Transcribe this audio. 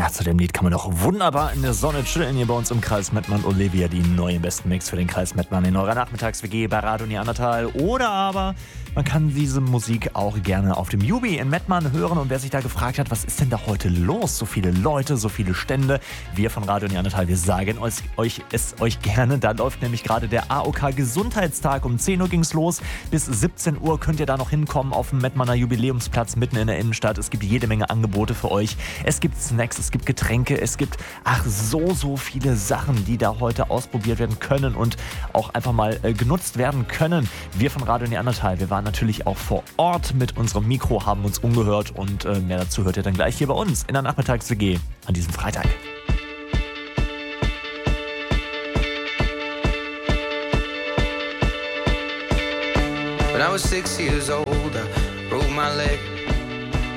Ja, zu dem Lied kann man doch wunderbar in der Sonne chillen hier bei uns im Kreis Mettmann. Olivia, die neue besten Mix für den Kreis Mettmann in eurer Nachmittags-WG bei Radio Neandertal. Oder aber man kann diese Musik auch gerne auf dem Jubi in Mettmann hören. Und wer sich da gefragt hat, was ist denn da heute los? So viele Leute, so viele Stände. Wir von Radio Neandertal, wir sagen euch gerne. Da läuft nämlich gerade der AOK Gesundheitstag. Um 10 Uhr ging's los. Bis 17 Uhr könnt ihr da noch hinkommen auf dem Mettmanner Jubiläumsplatz mitten in der Innenstadt. Es gibt jede Menge Angebote für euch. Es gibt Snacks, es gibt Getränke, es gibt so viele Sachen, die da heute ausprobiert werden können und auch einfach mal genutzt werden können. Wir von Radio Neandertal, wir waren natürlich auch vor Ort mit unserem Mikro, haben uns umgehört und mehr dazu hört ihr dann gleich hier bei uns in der Nachmittags-WG an diesem Freitag. When I was 6 years old, I broke my leg.